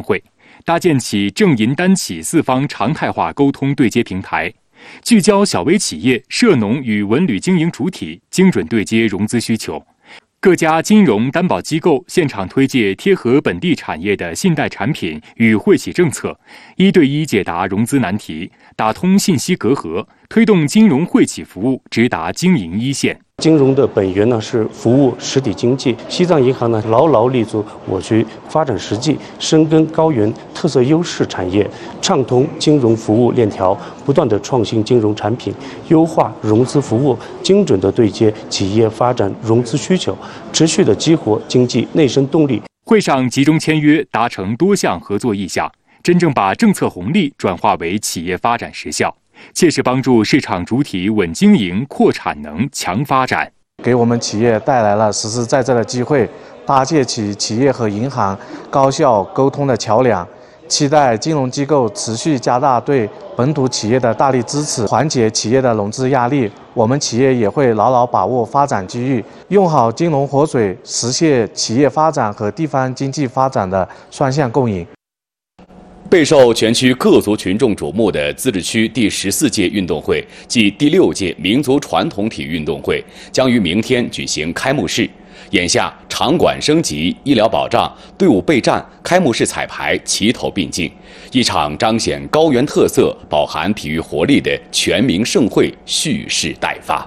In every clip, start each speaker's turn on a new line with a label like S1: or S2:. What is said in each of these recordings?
S1: 会，搭建起政银单企四方常态化沟通对接平台，聚焦小微企业、涉农与文旅经营主体，精准对接融资需求。各家金融担保机构现场推介贴合本地产业的信贷产品与惠企政策，1对1解答融资难题，打通信息隔阂，推动金融惠企服务直达经营一线。
S2: 金融的本源呢是服务实体经济，西藏银行呢牢牢立足我局发展实际，深耕高原特色优势产业，畅通金融服务链条，不断的创新金融产品，优化融资服务，精准的对接企业发展融资需求，持续的激活经济内生动力。
S1: 会上集中签约，达成多项合作意向，真正把政策红利转化为企业发展实效，切实帮助市场主体稳经营、扩产能、强发展，
S3: 给我们企业带来了实实在在的机会，搭建起企业和银行高效沟通的桥梁。期待金融机构持续加大对本土企业的大力支持，缓解企业的融资压力。我们企业也会牢牢把握发展机遇，用好金融活水，实现企业发展和地方经济发展的双向共赢。
S4: 备受全区各族群众瞩目的自治区第14届运动会暨第6届民族传统体育运动会将于明天举行开幕式。眼下，场馆升级、医疗保障、队伍备战、开幕式彩排齐头并进，一场彰显高原特色、饱含体育活力的全民盛会蓄势待发。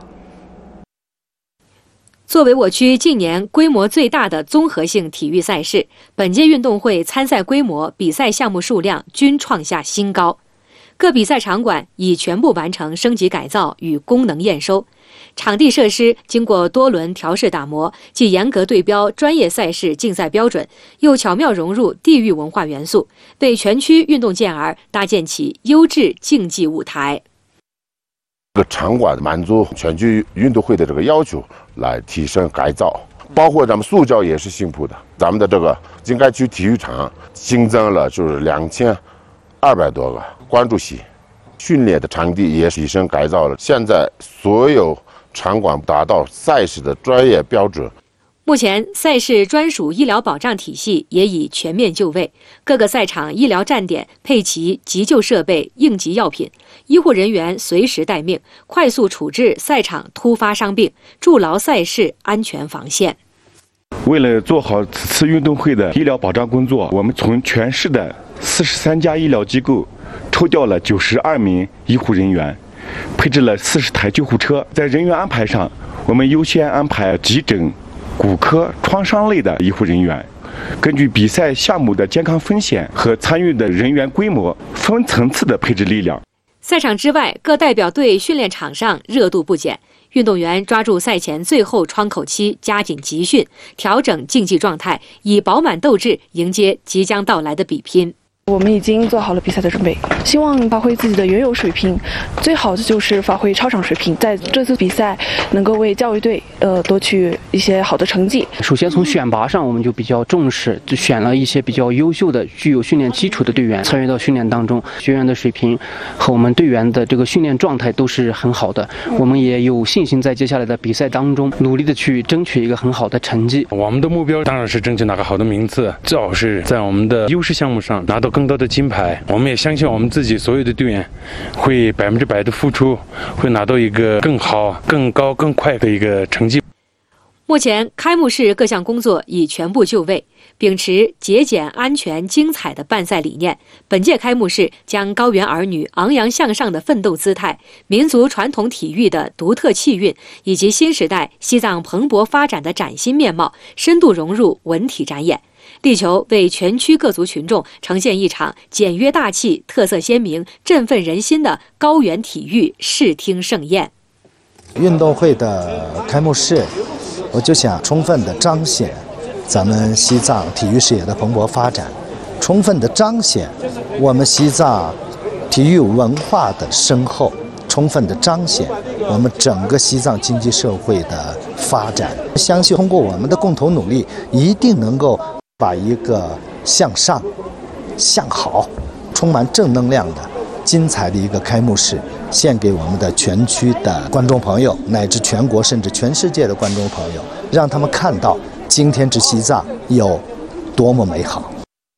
S5: 作为我区近年规模最大的综合性体育赛事，本届运动会参赛规模、比赛项目数量均创下新高。各比赛场馆已全部完成升级改造与功能验收，场地设施经过多轮调试打磨，既严格对标专业赛事竞赛标准，又巧妙融入地域文化元素，为全区运动健儿搭建起优质竞技舞台。
S6: 这个场馆满足全区运动会的这个要求，来提升改造，包括咱们塑胶也是新铺的。咱们的这个经改区体育场新增了就是2200多个观众席，训练的场地也提升改造了。现在所有场馆达到赛事的专业标准。
S5: 目前，赛事专属医疗保障体系也已全面就位，各个赛场医疗站点配齐急救设备、应急药品，医护人员随时待命，快速处置赛场突发伤病，筑牢赛事安全防线。
S7: 为了做好此次运动会的医疗保障工作，我们从全市的43家医疗机构抽调了92名医护人员，配置了40台救护车。在人员安排上，我们优先安排急诊、骨科、创伤类的医护人员，根据比赛项目的健康风险和参与的人员规模，分层次的配置力量。
S5: 赛场之外，各代表队训练场上热度不减，运动员抓住赛前最后窗口期，加紧集训，调整竞技状态，以饱满斗志迎接即将到来的比拼。
S8: 我们已经做好了比赛的准备，希望发挥自己的原有水平，最好的就是发挥超常水平，在这次比赛能够为教育队夺取一些好的成绩。
S9: 首先从选拔上，我们就比较重视，就选了一些比较优秀的、具有训练基础的队员参与到训练当中，学员的水平和我们队员的这个训练状态都是很好的，我们也有信心在接下来的比赛当中努力的去争取一个很好的成绩。
S10: 我们的目标当然是争取拿个好的名次，最好是在我们的优势项目上拿到更多的金牌。我们也相信我们自己所有的队员会100%的付出，会拿到一个更好、更高、更快的一个成绩。
S5: 目前开幕式各项工作已全部就位，秉持节俭、安全、精彩的办赛理念，本届开幕式将高原儿女昂扬向上的奋斗姿态、民族传统体育的独特气韵，以及新时代西藏蓬勃发展的崭新面貌，深度融入文体展演，力求为全区各族群众呈现一场简约大气、特色鲜明、振奋人心的高原体育视听盛宴。
S11: 运动会的开幕式，我就想充分的彰显咱们西藏体育事业的蓬勃发展，充分的彰显我们西藏体育文化的深厚，充分的彰显我们整个西藏经济社会的发展。相信通过我们的共同努力，一定能够把一个向上、向好、充满正能量的精彩的一个开幕式献给我们的全区的观众朋友，乃至全国甚至全世界的观众朋友，让他们看到今天之西藏有多么美好。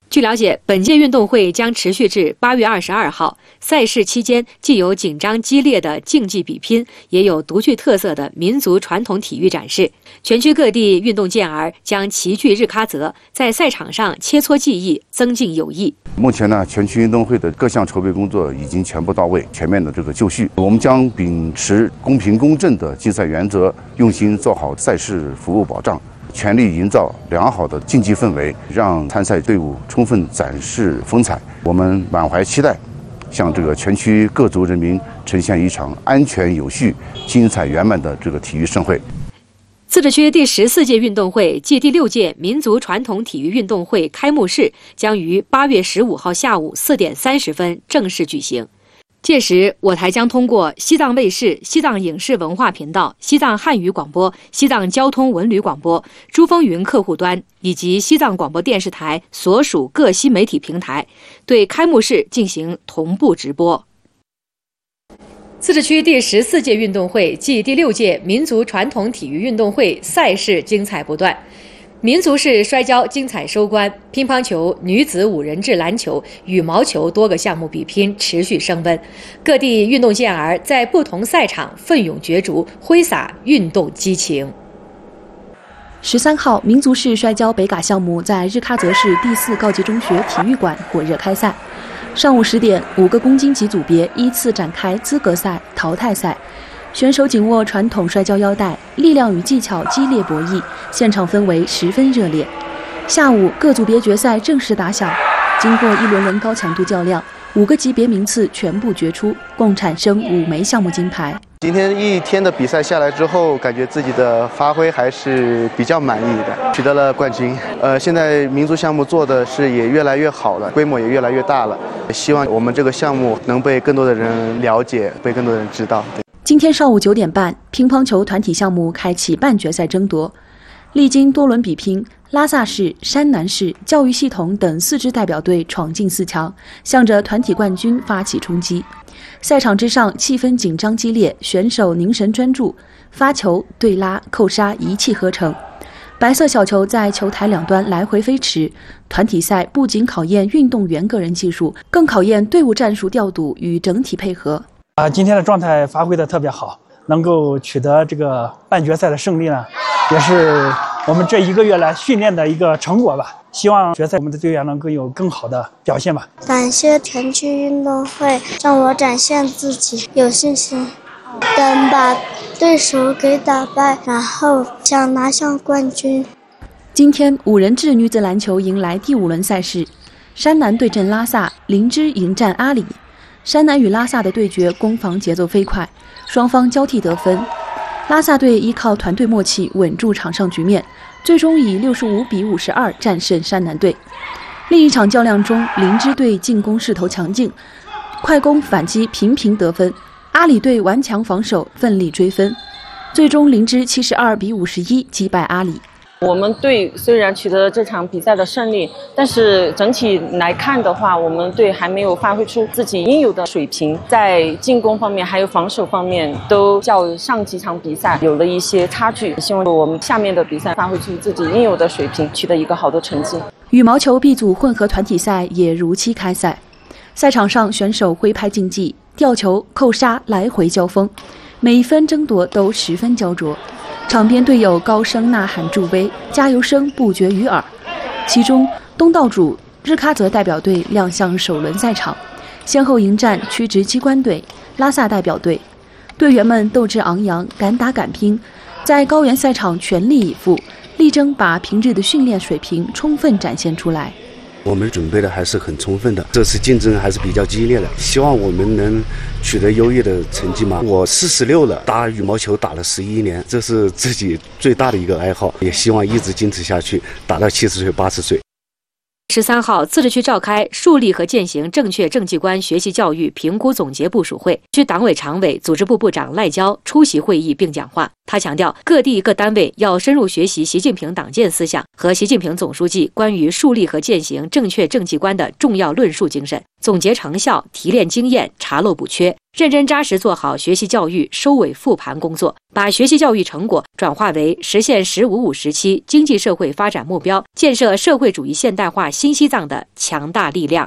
S5: 据了解，本届运动会将持续至8月22号。赛事期间，既有紧张激烈的竞技比拼，也有独具特色的民族传统体育展示。全区各地运动健儿将齐聚日喀则，在赛场上切磋技艺，增进友谊。
S12: 目前呢，全区运动会的各项筹备工作已经全部到位，全面的这个就绪。我们将秉持公平公正的竞赛原则，用心做好赛事服务保障。全力营造良好的竞技氛围，让参赛队伍充分展示风采。我们满怀期待，向这个全区各族人民呈现一场安全有序、精彩圆满的这个体育盛会。
S5: 自治区第14届运动会暨第6届民族传统体育运动会开幕式将于8月15号下午4点30分正式举行。届时，我台将通过西藏卫视、西藏影视文化频道、西藏汉语广播、西藏交通文旅广播、珠峰云客户端以及西藏广播电视台所属各新媒体平台，对开幕式进行同步直播。自治区第14届运动会暨第6届民族传统体育运动会赛事精彩不断。民族式摔跤精彩收官，乒乓球、女子5人制篮球、羽毛球多个项目比拼持续升温，各地运动健儿在不同赛场奋勇角逐，挥洒运动激情。
S13: 13号，民族式摔跤北嘎项目在日喀则市第4高级中学体育馆火热开赛。上午10点，5个公斤级组别依次展开资格赛、淘汰赛。选手紧握传统摔跤腰带，力量与技巧激烈博弈，现场氛围十分热烈。下午，各组别决赛正式打响，经过一轮轮高强度较量，5个级别名次全部决出，共产生5枚项目金牌。
S14: 今天一天的比赛下来之后，感觉自己的发挥还是比较满意的，取得了冠军。现在民族项目做的是也越来越好了，规模也越来越大了。希望我们这个项目能被更多的人了解，被更多的人知道。
S13: 今天上午9点半，乒乓球团体项目开启半决赛争夺。历经多轮比拼，拉萨市、山南市、教育系统等4支代表队闯进4强，向着团体冠军发起冲击。赛场之上，气氛紧张激烈，选手凝神专注，发球、对拉、扣杀一气呵成。白色小球在球台两端来回飞驰。团体赛不仅考验运动员个人技术，更考验队伍战术调度与整体配合。
S15: 今天的状态发挥的特别好，能够取得这个半决赛的胜利呢，也是我们这1个月来训练的一个成果吧。希望决赛我们的队员能够有更好的表现吧。
S16: 感谢全区运动会，让我展现自己，有信心，等把对手给打败，然后想拿下冠军。
S13: 今天5人制女子篮球迎来第5轮赛事，山南对阵拉萨，林芝迎战阿里。山南与拉萨的对决攻防节奏飞快，双方交替得分。拉萨队依靠团队默契稳住场上局面，最终以65比52战胜山南队。另一场较量中，林芝队进攻势头强劲，快攻反击频频得分，阿里队顽强防守奋力追分，最终林芝72比51击败阿里。
S17: 我们队虽然取得了这场比赛的胜利，但是整体来看的话，我们队还没有发挥出自己应有的水平，在进攻方面还有防守方面都较上几场比赛有了一些差距。希望我们下面的比赛发挥出自己应有的水平，取得一个好的成绩。
S13: 羽毛球 B 组混合团体赛也如期开赛，赛场上选手挥拍竞技、吊球、扣杀来回交锋，每一分争夺都十分焦灼。场边队友高声呐喊助威，加油声不绝于耳。其中，东道主日喀则代表队亮相首轮赛场，先后迎战区直机关队、拉萨代表队。队员们斗志昂扬，敢打敢拼，在高原赛场全力以赴，力争把平日的训练水平充分展现出来。
S18: 我们准备的还是很充分的，这次竞争还是比较激烈的，希望我们能取得优异的成绩嘛。我46了，打羽毛球打了11年，这是自己最大的一个爱好，也希望一直坚持下去，打到70岁、80岁。
S5: 13号，自治区召开树立和践行正确政绩观学习教育评估总结部署会，区党委常委、组织部部长赖娇出席会议并讲话。他强调，各地各单位要深入学习习近平党建思想和习近平总书记关于树立和践行正确政绩观的重要论述精神， 总结成效、提炼经验、查漏补缺，认真扎实做好学习教育收尾复盘工作，把学习教育成果转化为实现“十五五”时期经济社会发展目标、建设社会主义现代化新西藏的强大力量。